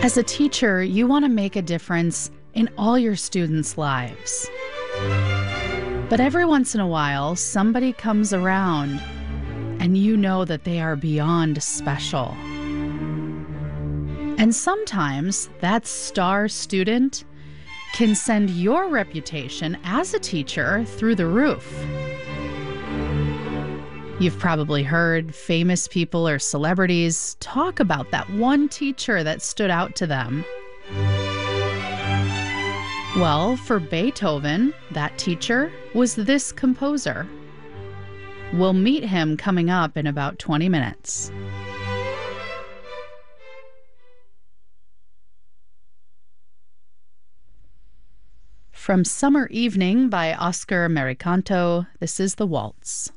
As a teacher, you want to make a difference in all your students' lives. But every once in a while, somebody comes around and you know that they are beyond special. And sometimes that star student can send your reputation as a teacher through the roof. You've probably heard famous people or celebrities talk about that one teacher that stood out to them. Well, for Beethoven, that teacher was this composer. We'll meet him coming up in about 20 minutes. From Summer Evening by Oscar Maricanto, this is The Waltz.